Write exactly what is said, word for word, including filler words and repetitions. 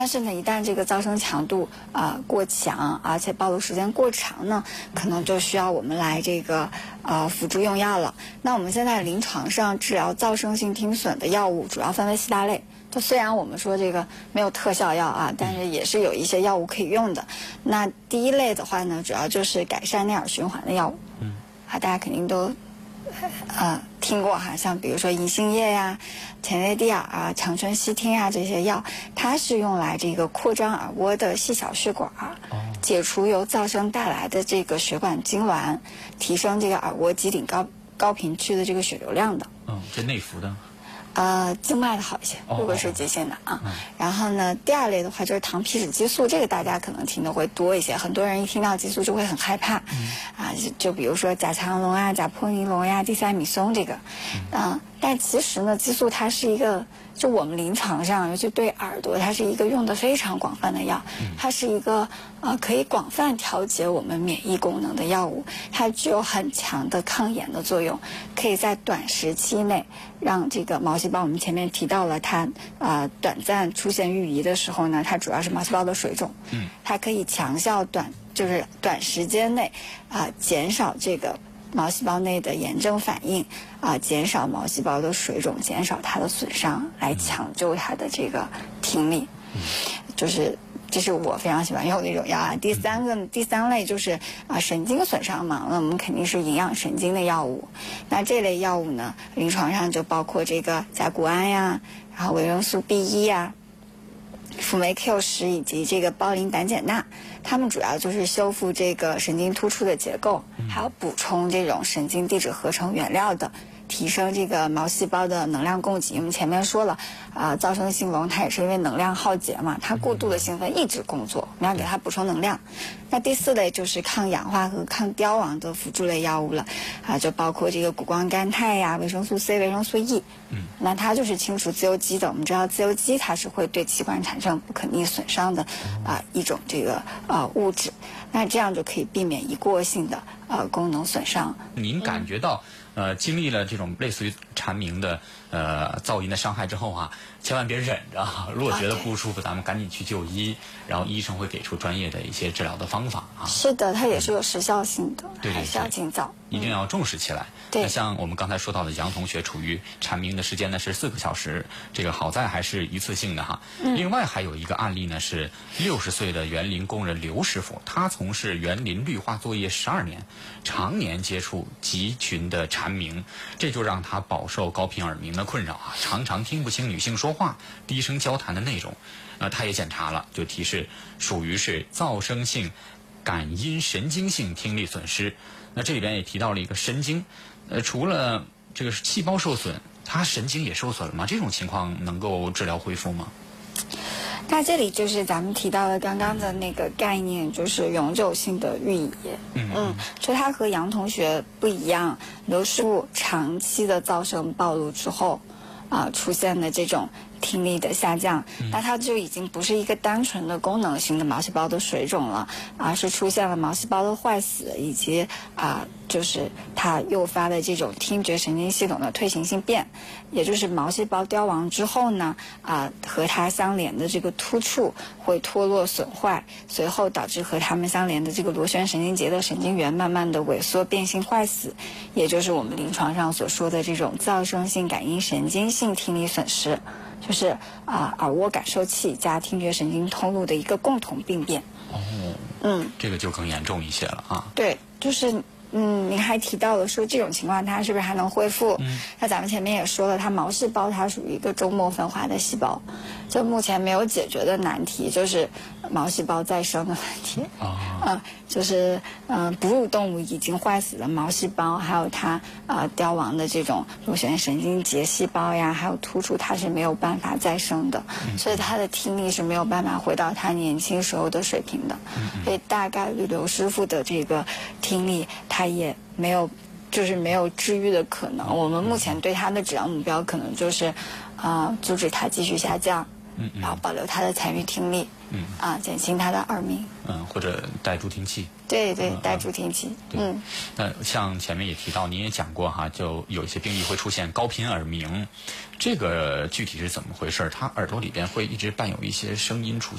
但是呢，一旦这个噪声强度啊、呃、过强，而且暴露时间过长呢，可能就需要我们来这个呃辅助用药了。那我们现在临床上治疗噪声性听损的药物主要分为四大类。就虽然我们说这个没有特效药啊，但是也是有一些药物可以用的。那第一类的话呢，主要就是改善内耳循环的药物。嗯，啊，大家肯定都呃听过哈，像比如说银杏叶呀、前列地尔啊、长春烯听啊这些药，它是用来这个扩张耳蜗的细小血管，解除由噪声带来的这个血管痉挛，提升这个耳蜗基顶高高频区的这个血流量的。 嗯，这内服的。 呃，静脉的好一些，如果是急性的啊。嗯、然后呢，第二类的话就是糖皮质激素，这个大家可能听的会多一些。很多人一听到激素就会很害怕，嗯、啊，就就比如说甲强龙啊、甲泼尼龙呀、地塞米松这个，嗯、啊，但其实呢，激素它是一个，就我们临床上，尤其对耳朵，它是一个用的非常广泛的药，它是一个呃可以广泛调节我们免疫功能的药物，它具有很强的抗炎的作用，可以在短时期内让这个毛细胞，我们前面提到了它呃短暂出现淤遗的时候呢，它主要是毛细胞的水肿，嗯，它可以强效短就是短时间内啊、呃、减少这个毛细胞内的炎症反应啊、呃，减少毛细胞的水肿，减少它的损伤，来抢救它的这个听力，嗯、就是这是我非常喜欢用的一种药啊。第三个第三类就是啊、呃、神经损伤嘛，那我们肯定是营养神经的药物。那这类药物呢，临床上就包括这个甲钴胺呀，然后维生素 B 一 呀。辅酶 Q 十以及这个胞磷胆碱钠，它们主要就是修复这个神经突触的结构，还有补充这种神经递质合成原料的，提升这个毛细胞的能量供给。我们前面说了，啊、呃，噪声性聋它也是因为能量耗竭嘛，它过度的兴奋一直工作，我们要给它补充能量。那第四类就是抗氧化和抗凋亡的辅助类药物了，啊，就包括这个谷胱甘肽呀、维生素 C、维生素 E。嗯，那它就是清除自由基的。我们知道自由基它是会对器官产生不可逆损伤的啊、呃、一种这个呃物质，那这样就可以避免一过性的呃功能损伤。 您感觉到、嗯、呃经历了这种类似于蝉鸣的呃噪音的伤害之后啊，千万别忍着，如果觉得不舒服，咱们赶紧去就医，然后医生会给出专业的一些治疗的方法啊。 是的，它也是有时效性的， 对对对， 还是要尽早， 一定要重视起来。 对， 那像我们刚才说到的杨同学处于蝉鸣的时间呢是四个小时，这个好在还是一次性的哈。嗯、另外还有一个案例呢是六十岁的园林工人刘师傅，他从事园林绿化作业十二年，常年接触集群的蝉鸣，这就让他饱受高频耳鸣的困扰啊，常常听不清女性说话、低声交谈的内容。呃，他也检查了，就提示属于是噪声性感音神经性听力损失。那这里边也提到了一个神经，呃，除了这个细胞受损，它神经也受损了吗？这种情况能够治疗恢复吗？ 那这里就是咱们提到的刚刚的那个概念，就是永久性的寓意。嗯嗯，就它和杨同学不一样，刘师傅长期的噪声暴露之后，啊、呃，出现的这种听力的下降，那它就已经不是一个单纯的功能性的毛细胞的水肿了，而是出现了毛细胞的坏死，以及啊、呃，就是它诱发的这种听觉神经系统的退行性变，也就是毛细胞凋亡之后呢，啊、呃，和它相连的这个突触会脱落损坏，随后导致和它们相连的这个螺旋神经节的神经元慢慢的萎缩变性坏死，也就是我们临床上所说的这种噪声性感音神经性听力损失。就是啊、呃，耳蜗感受器加听觉神经通路的一个共同病变。 哦， 嗯， 这个就更严重一些了啊。 对，就是嗯，您还提到了说这种情况它是不是还能恢复？嗯，那咱们前面也说了，它毛细胞它属于一个周末分化的细胞，就目前没有解决的难题就是毛细胞再生的问题。啊、哦，呃，就是嗯、呃，哺乳动物已经坏死的毛细胞，还有它呃凋亡的这种螺旋神经节细胞呀，还有突触，它是没有办法再生的，嗯、所以它的听力是没有办法回到它年轻时候的水平的。嗯、所以大概率刘师傅的这个听力，他也没有，就是没有治愈的可能。我们目前对他的治疗目标可能就是，啊、呃，阻止它继续下降， 嗯嗯， 然后保留他的残余听力， 嗯啊，减轻他的耳鸣。 嗯，或者戴助听器。 对对， 嗯戴助听器。 嗯，那像前面也提到，您也讲过哈，就有一些病例会出现高频耳鸣，这个具体是怎么回事？他耳朵里边会一直伴有一些声音出现。